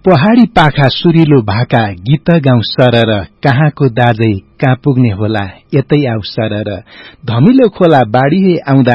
पहाडी पाखा सुरिलो भाका गीत गाउँ सरर कहाँको दाजै कहाँ पुग्ने होला यतै आउ सरर धमिलो खोला बाढी आउँदा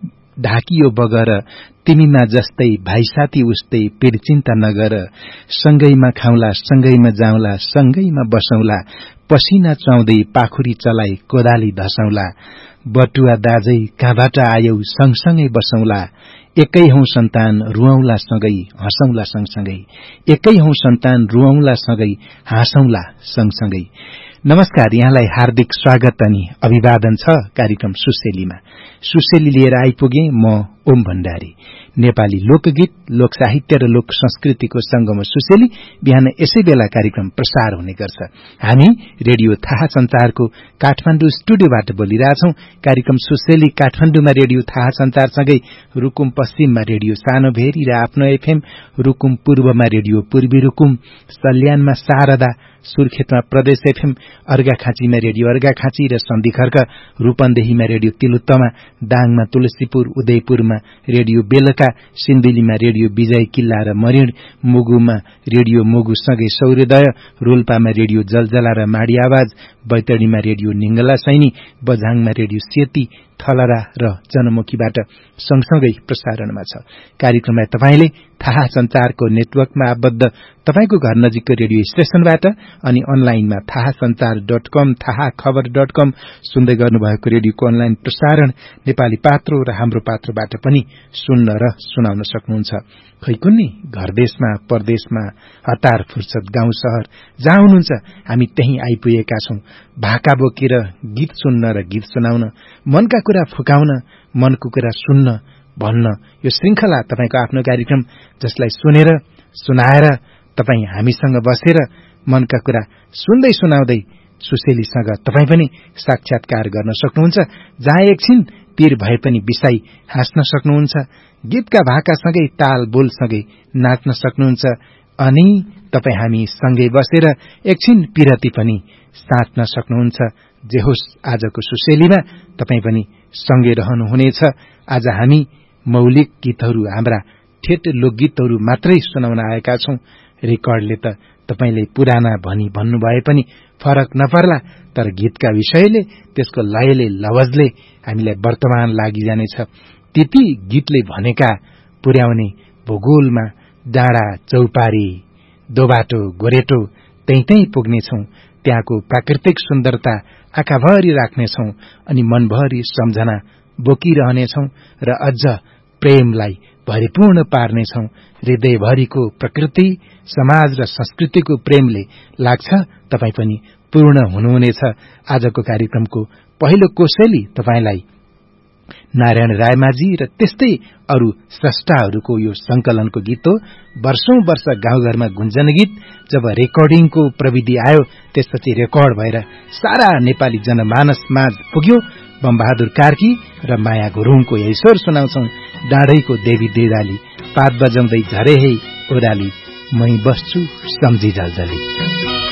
ढाकियो बगर तिमीमा जस्तै भाइ साथी उस्तै पिर चिन्ता नगर सँगैमा खाउला सँगैमा जाउँला सँगैमा बसौला पसिना चुहाउँदै पाखुरी चलाई कोदाली धसौला बटुवा दाजै कहाँबाट आयौ सँगसँगै बसौला एकै हौं सन्तान रुऔंला सँगै हँसौंला सँगसँगै एकै हौं सन्तान रुऔंला सँगै हाँसौंला सँगसँगै। नमस्कार, यहाँलाई हार्दिक स्वागत अनि अभिवादन छ कार्यक्रम सुसेलीमा। सुसेली लिएर आइपुगे म ओम भण्डारी। नेपाली लोकगीत, लोक साहित्य र लोक संस्कृतिको संगम सुसेली बिहान यसै बेला कार्यक्रम प्रसार हुने गर्छ। हामी रेडियो थाहा संचारको काठमाडौँ स्टुडियोबाट बोलिरहेछौं। कार्यक्रम सुसेली काठमाडौँमा रेडियो थाहा संचारसँगै रुकुम पश्चिममा रेडियो सानो भेरी र आफ्नो एफएम, रुकुम पूर्वमा रेडियो पूर्वी रुकुम, सल्यानमा शारदा, सुर्खेतमा प्रदेश एफएम, अर्घाखाँचीमा रेडियो अर्घाखाँची र सन्धिखर्क, रूपन्देहीमा रेडियो तिलुत्तमा, दाङमा तुलसीपुर, उदयपुरमा रेडियो बेलका, सिन्धुलीमा रेडियो विजय किल्ला र मरिण, मुगुमा रेडियो मुगु सँगै सौर्योदय, रोल्पामा रेडियो जलजला र माडी आवाज, बैतडीमा रेडियो निङ्गला सैनी, बझाङमा रेडियो सेती, थलरा र जनमुखीबाट सँगसँगै प्रसारणमा छ। कार्यक्रमलाई तपाईले थाहा संचारको नेटवर्कमा आबद्ध तपाईको घर नजिकको रेडियो स्टेशनबाट अनि अनलाइनमा थाहासंचार.com, थाहाखबर.com सुन्दै गर्नुभएको रेडियोको अनलाइन प्रसारण नेपाली पात्रो र हाम्रो पात्रोबाट पनि सुन्न र सुनाउन सक्नुहुन्छ। खै कुन्नी घरदेशमा, परदेशमा, हतार फुर्सद, गाउँ शहर जहाँ हुनुहुन्छ हामी त्यही आइपुगेका छौं। भाका बोकेर गीत सुन्न र गीत सुनाउन, मनका कुरा फुकाउन, मनको कुरा सुन्न भन्न यो श्रृंखला तपाईको आफ्नो कार्यक्रम, जसलाई सुनेर सुनाएर तपाई हामीसँग बसेर मनका कुरा सुन्दै सुनाउँदै सुसेलीसँग तपाई पनि साक्षात्कार गर्न सक्नुहुन्छ। जहाँ एकछिन तीर भए पनि बिसाई हाँस्न सक्नुहुन्छ, गीतका भाकासँगै ताल बोलसँगै नाच्न सक्नुहुन्छ अनि तपाई हामी सँगै बसेर एकछिन पिरती पनि साट्न सक्नुहुन्छ। जे होस्, आजको सुसेलीमा तपाई पनि सँगै रहनुहुनेछ। आज हामी मौलिक गीतहरू, हाम्रा ठेट लोकगीतहरू मात्रै सुनाउन आएका छौं। रेकर्डले त तपाईले पुराना भनी भन्नुभए पनि फरक नपर्ला, तर गीतका विषयले, त्यसको लयले, लवजले हामीलाई वर्तमान लागिजानेछ। त्यति गीतले भनेका पुर्याउने भूगोलमा डाँडा, चौपारी, दोबाटो, गोरेटो त्यही पुग्नेछौं। त्यहाँको प्राकृतिक सुन्दरता आँखाभरि राख्नेछौं अनि मनभरि सम्झना बोकिरहनेछौं र अझ प्रेमलाई भरिपूर्ण पार्नेछौं। हृदयभरिको प्रकृति, समाज र संस्कृतिको प्रेमले लाग्छ तपाई पनि पूर्ण हुनुहुनेछ। आजको कार्यक्रमको पहिलो कोसेली तपाईलाई नारायण रायमाझी र त्यस्तै अरू स्रष्टाहरूको यो संकलनको गीत हो। वर्षौं वर्ष गाउँघरमा गुन्जन गीत जब रेकर्डिङको प्रविधि आयो, त्यसपछि रेकर्ड भएर सारा नेपाली जनमानस माझ पुग्यो। बमबहादुर कार्की र माया गुरुङको यही स्वर सुनाउँछौं। डाँडैको देवी देदाली, पात बजाउँदै झरे हे ओराली, मै बस्छु सम्झी जलजली।